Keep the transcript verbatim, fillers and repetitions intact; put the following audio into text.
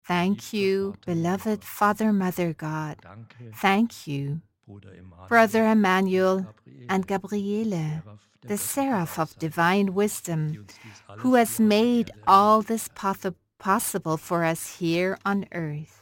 Thank you, beloved Father, Mother God. Thank you, Brother Emmanuel and Gabriele, the seraph of divine wisdom, who has made all this poth- possible for us here on earth.